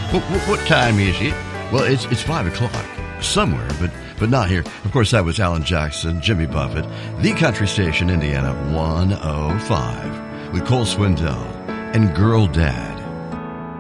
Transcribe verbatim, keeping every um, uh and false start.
What, what, what time is it? Well, it's it's five o'clock somewhere, but but not here. Of course, that was Alan Jackson, Jimmy Buffett, the country station, Indiana one oh five, with Cole Swindell and Girl Dad.